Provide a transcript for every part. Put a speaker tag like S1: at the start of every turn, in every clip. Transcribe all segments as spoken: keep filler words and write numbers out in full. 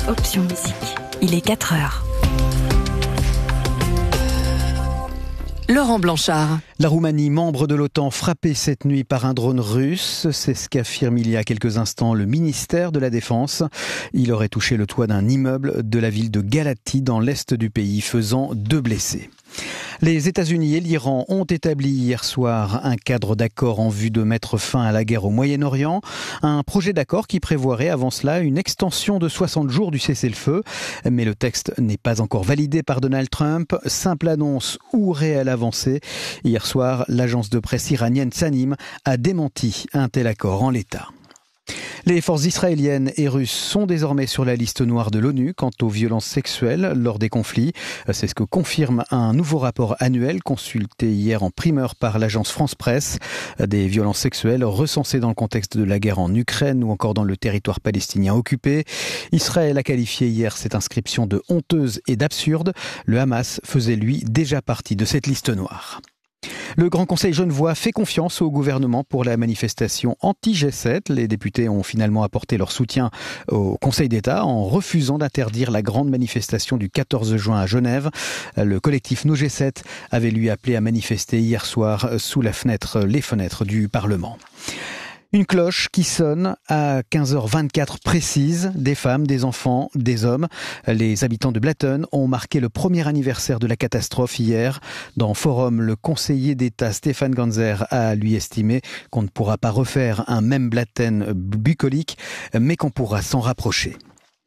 S1: Option Musique. Il est quatre heures. Laurent Blanchard.
S2: La Roumanie, membre de l'OTAN, frappée cette nuit par un drone russe. C'est ce qu'affirme il y a quelques instants le ministère de la Défense. Il aurait touché le toit d'un immeuble de la ville de Galati dans l'est du pays, faisant deux blessés. Les États-Unis et l'Iran ont établi hier soir un cadre d'accord en vue de mettre fin à la guerre au Moyen-Orient. Un projet d'accord qui prévoirait avant cela une extension de soixante jours du cessez-le-feu. Mais le texte n'est pas encore validé par Donald Trump. Simple annonce ou réelle avancée. Hier soir, l'agence de presse iranienne Tanim a démenti un tel accord en l'état. Les forces israéliennes et russes sont désormais sur la liste noire de l'ONU quant aux violences sexuelles lors des conflits. C'est ce que confirme un nouveau rapport annuel consulté hier en primeur par l'agence France Presse. Des violences sexuelles recensées dans le contexte de la guerre en Ukraine ou encore dans le territoire palestinien occupé. Israël a qualifié hier cette inscription de honteuse et d'absurde. Le Hamas faisait lui déjà partie de cette liste noire. Le Grand Conseil genevois fait confiance au gouvernement pour la manifestation anti-G sept. Les députés ont finalement apporté leur soutien au Conseil d'État en refusant d'interdire la grande manifestation du quatorze juin à Genève. Le collectif No G sept avait lui appelé à manifester hier soir sous la fenêtre, les fenêtres du Parlement. Une cloche qui sonne à quinze heures vingt-quatre précise, des femmes, des enfants, des hommes. Les habitants de Blatten ont marqué le premier anniversaire de la catastrophe hier. Dans Forum, le conseiller d'État Stéphane Ganzer a lui estimé qu'on ne pourra pas refaire un même Blatten bucolique, mais qu'on pourra s'en rapprocher.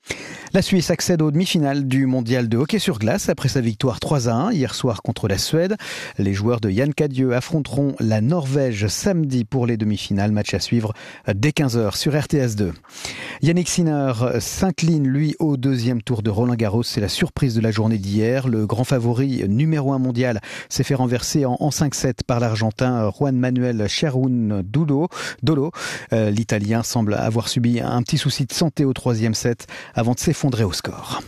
S2: La Suisse accède aux demi-finales du mondial de hockey sur glace après sa victoire trois à un hier soir contre la Suède. Les joueurs de Yann Cadieux affronteront la Norvège samedi pour les demi-finales. Match à suivre dès quinze heures sur R T S deux. Yannick Sinner s'incline lui au deuxième tour de Roland Garros. C'est la surprise de la journée d'hier. Le grand favori numéro un mondial s'est fait renverser en, en cinq sept par l'Argentin Juan Manuel Cherún Dolo. Dolo. Euh, L'Italien semble avoir subi un petit souci de santé au troisième set avant de s'effondrer au score.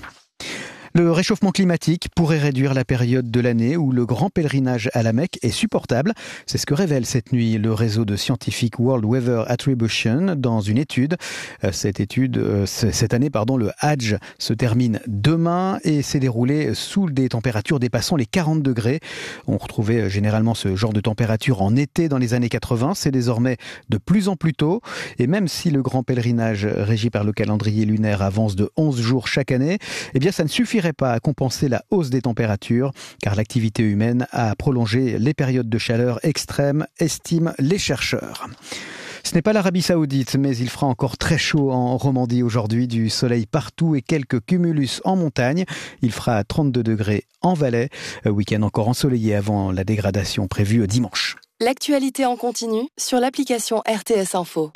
S2: Le réchauffement climatique pourrait réduire la période de l'année où le grand pèlerinage à la Mecque est supportable. C'est ce que révèle cette nuit le réseau de scientifiques World Weather Attribution dans une étude. Cette étude, cette année, pardon, le Hadj se termine demain et s'est déroulé sous des températures dépassant les quarante degrés. On retrouvait généralement ce genre de température en été dans les années quatre-vingts. C'est désormais de plus en plus tôt. Et même si le grand pèlerinage régi par le calendrier lunaire avance de onze jours chaque année, eh bien ça ne suffit pas à compenser la hausse des températures, car l'activité humaine a prolongé les périodes de chaleur extrêmes, estiment les chercheurs. Ce n'est pas l'Arabie Saoudite, mais il fera encore très chaud en Romandie aujourd'hui, du soleil partout et quelques cumulus en montagne. Il fera trente-deux degrés en Valais, week-end encore ensoleillé avant la dégradation prévue dimanche.
S1: L'actualité en continu sur l'application R T S Info.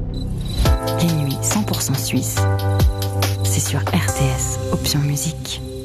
S1: Les nuits cent pour cent suisses. C'est sur R T S, Option Musique.